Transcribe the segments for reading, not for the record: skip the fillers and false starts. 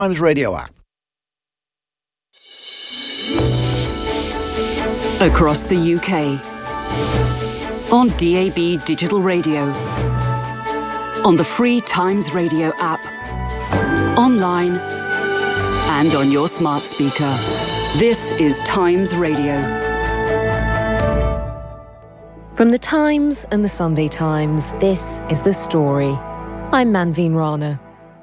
Times Radio app. Across the UK. On DAB Digital Radio. On the free Times Radio app. Online. And on your smart speaker. This is Times Radio. From the Times and the Sunday Times, this is The Story. I'm Manveen Rana.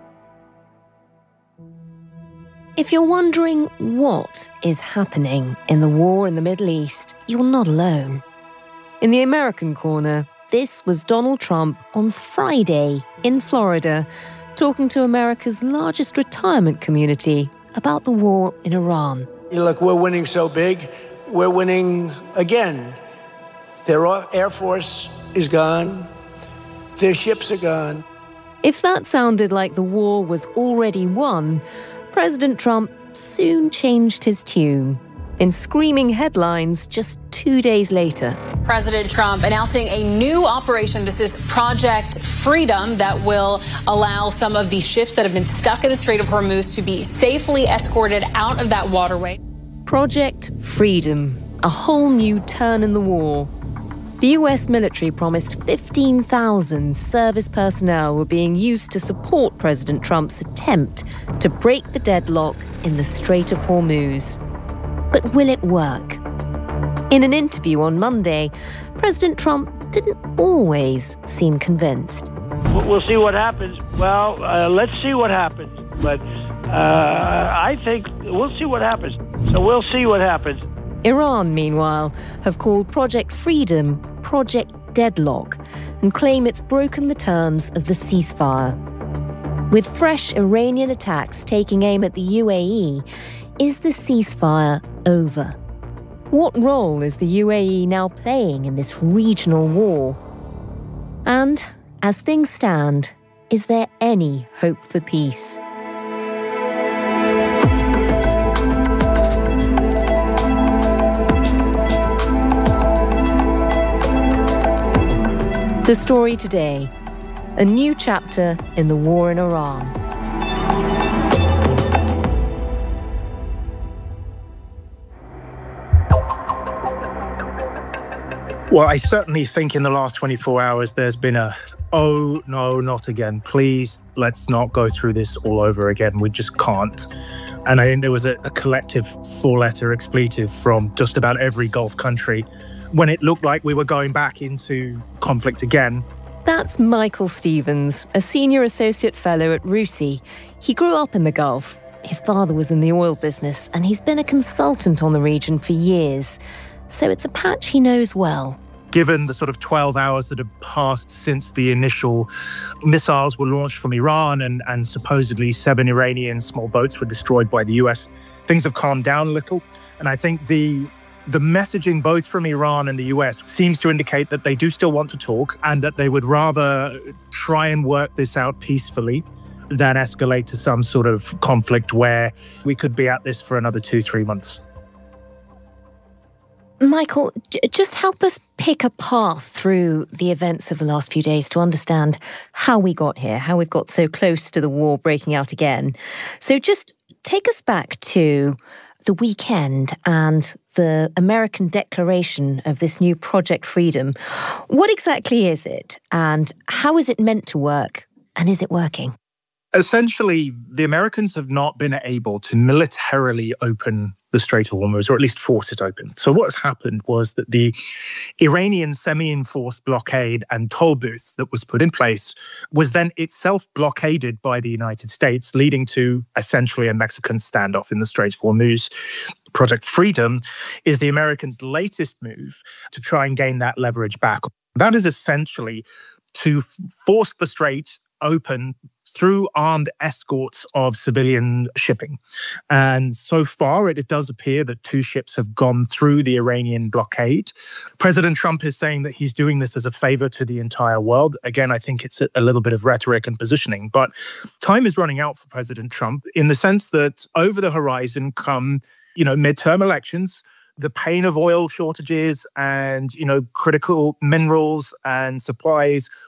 If you're wondering what is happening in the war in the Middle East, you're not alone. In the American corner, this was Donald Trump on Friday in Florida, talking to America's largest retirement community about the war in Iran. Look, we're winning so big, we're winning again. Their Air Force is gone, their ships are gone. If that sounded like the war was already won, President Trump soon changed his tune in screaming headlines just 2 days later. President Trump announcing a new operation. This is Project Freedom that will allow some of the ships that have been stuck in the Strait of Hormuz to be safely escorted out of that waterway. Project Freedom, a whole new turn in the war. The US military promised 15,000 service personnel were being used to support President Trump's attempt to break the deadlock in the Strait of Hormuz. But will it work? In an interview on Monday, President Trump didn't always seem convinced. We'll see what happens. Well, let's see what happens. But I think we'll see what happens. So we'll see what happens. Iran, meanwhile, have called Project Freedom Project Deadlock and claim it's broken the terms of the ceasefire. With fresh Iranian attacks taking aim at the UAE, is the ceasefire over? What role is the UAE now playing in this regional war? And, as things stand, is there any hope for peace? The Story today, a new chapter in the war in Iran. Well, I certainly think in the last 24 hours there's been oh no, not again. Please, let's not go through this all over again. We just can't. And I think there was a collective four-letter expletive from just about every Gulf country when it looked like we were going back into conflict again. That's Michael Stevens, a senior associate fellow at RUSI. He grew up in the Gulf. His father was in the oil business, and he's been a consultant on the region for years. So it's a patch he knows well. Given the sort of 12 hours that have passed since the initial missiles were launched from Iran and supposedly 7 Iranian small boats were destroyed by the US, things have calmed down a little. And I think the messaging both from Iran and the US seems to indicate that they do still want to talk and that they would rather try and work this out peacefully than escalate to some sort of conflict where we could be at this for another 2-3 months. Michael, just help us pick a path through the events of the last few days to understand how we got here, how we've got so close to the war breaking out again. So just take us back to the weekend and the American declaration of this new Project Freedom. What exactly is it, and how is it meant to work, and is it working? Essentially, the Americans have not been able to militarily open the Strait of Hormuz, or at least force it open. So what's happened was that the Iranian semi-enforced blockade and toll booths that was put in place was then itself blockaded by the United States, leading to essentially a Mexican standoff in the Strait of Hormuz. Project Freedom is the Americans' latest move to try and gain that leverage back. That is essentially to force the strait open through armed escorts of civilian shipping. And so far, it does appear that 2 ships have gone through the Iranian blockade. President Trump is saying that he's doing this as a favor to the entire world. Again, I think it's a little bit of rhetoric and positioning, but time is running out for President Trump in the sense that over the horizon come, midterm elections, the pain of oil shortages and, critical minerals and supplies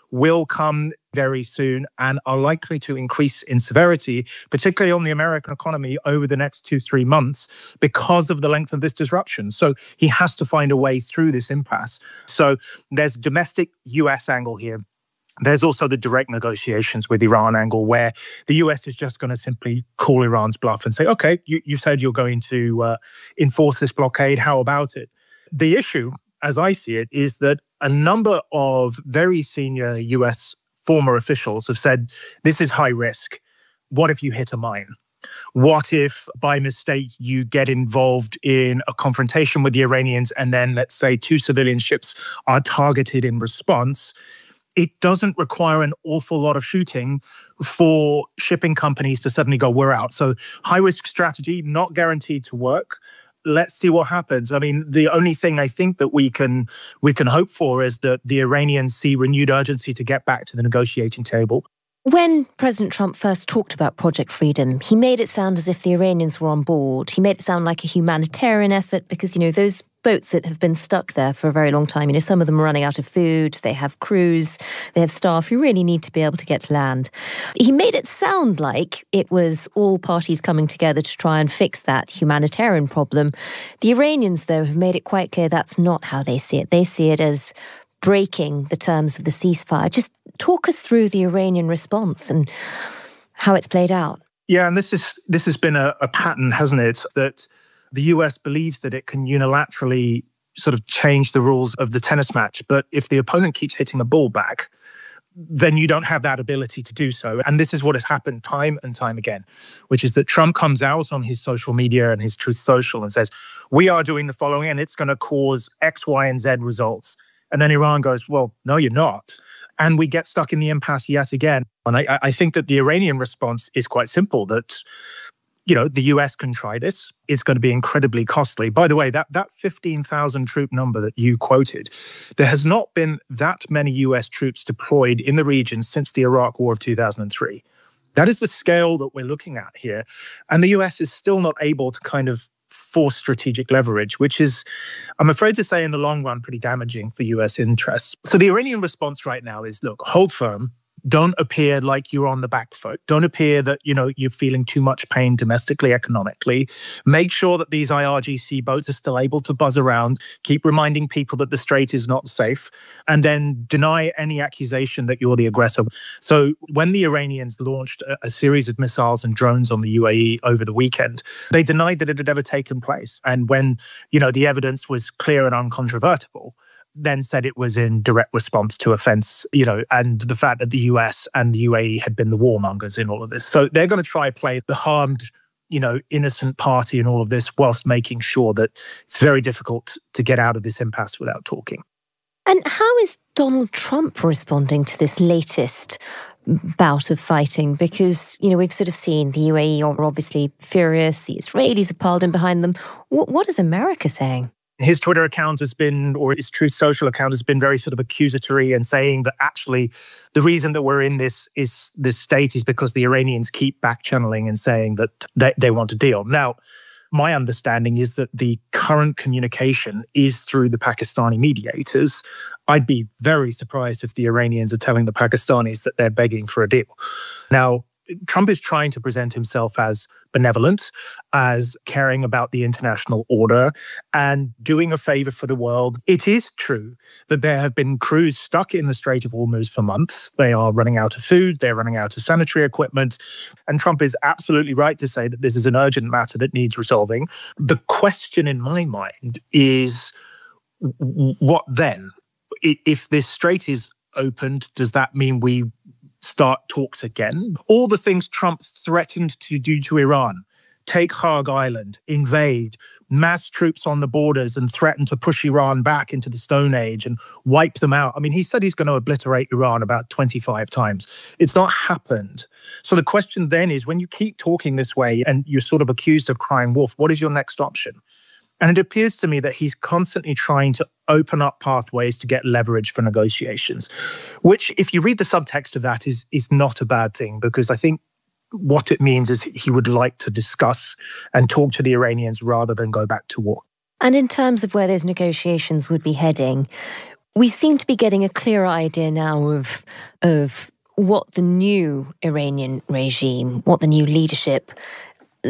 will come very soon and are likely to increase in severity, particularly on the American economy over the next 2-3 months because of the length of this disruption. So he has to find a way through this impasse. So there's a domestic US angle here. There's also the direct negotiations with Iran angle, where the US is just going to simply call Iran's bluff and say, okay, you said you're going to enforce this blockade. How about it? The issue, as I see it, is that a number of very senior US former officials have said, this is high risk. What if you hit a mine? What if by mistake you get involved in a confrontation with the Iranians and then, let's say, 2 civilian ships are targeted in response? It doesn't require an awful lot of shooting for shipping companies to suddenly go, we're out. So high-risk strategy, not guaranteed to work. Let's see what happens. I mean, the only thing I think that we can hope for is that the Iranians see renewed urgency to get back to the negotiating table. When President Trump first talked about Project Freedom, he made it sound as if the Iranians were on board. He made it sound like a humanitarian effort because, those boats that have been stuck there for a very long time, some of them are running out of food, they have crews, they have staff who really need to be able to get to land. He made it sound like it was all parties coming together to try and fix that humanitarian problem. The Iranians, though, have made it quite clear that's not how they see it. They see it as breaking the terms of the ceasefire. Just talk us through the Iranian response and how it's played out. Yeah, and this has been a pattern, hasn't it, that the US believes that it can unilaterally sort of change the rules of the tennis match. But if the opponent keeps hitting the ball back, then you don't have that ability to do so. And this is what has happened time and time again, which is that Trump comes out on his social media and his Truth Social and says, we are doing the following and it's going to cause X, Y, and Z results. And then Iran goes, well, no, you're not. And we get stuck in the impasse yet again. And I think that the Iranian response is quite simple, that the US can try this. It's going to be incredibly costly. By the way, that 15,000 troop number that you quoted, there has not been that many US troops deployed in the region since the Iraq War of 2003. That is the scale that we're looking at here. And the US is still not able to kind of force strategic leverage, which is, I'm afraid to say, in the long run, pretty damaging for US interests. So the Iranian response right now is, look, hold firm. Don't appear like you're on the back foot. Don't appear that, you're feeling too much pain domestically, economically. Make sure that these IRGC boats are still able to buzz around. Keep reminding people that the Strait is not safe. And then deny any accusation that you're the aggressor. So when the Iranians launched a series of missiles and drones on the UAE over the weekend, they denied that it had ever taken place. And when, the evidence was clear and uncontrovertible, then said it was in direct response to offense, and the fact that the US and the UAE had been the warmongers in all of this. So they're going to try play the harmed, innocent party in all of this, whilst making sure that it's very difficult to get out of this impasse without talking. And how is Donald Trump responding to this latest bout of fighting? Because, we've sort of seen the UAE are obviously furious, the Israelis have piled in behind them. What is America saying? His Twitter account has been, or his Truth Social account has been very sort of accusatory and saying that actually the reason that we're in this state is because the Iranians keep back-channeling and saying that they want a deal. Now, my understanding is that the current communication is through the Pakistani mediators. I'd be very surprised if the Iranians are telling the Pakistanis that they're begging for a deal. Now, Trump is trying to present himself as benevolent, as caring about the international order and doing a favor for the world. It is true that there have been crews stuck in the Strait of Hormuz for months. They are running out of food, they're running out of sanitary equipment, and Trump is absolutely right to say that this is an urgent matter that needs resolving. The question in my mind is, what then? If this strait is opened, does that mean we start talks again? All the things Trump threatened to do to Iran, take Hague Island, invade, mass troops on the borders and threaten to push Iran back into the Stone Age and wipe them out. I mean, he said he's going to obliterate Iran about 25 times. It's not happened. So the question then is, when you keep talking this way and you're sort of accused of crying wolf, what is your next option? And it appears to me that he's constantly trying to open up pathways to get leverage for negotiations, which, if you read the subtext of that, is not a bad thing, because I think what it means is he would like to discuss and talk to the Iranians rather than go back to war. And in terms of where those negotiations would be heading, We seem to be getting a clearer idea now of what the new Iranian regime, what the new leadership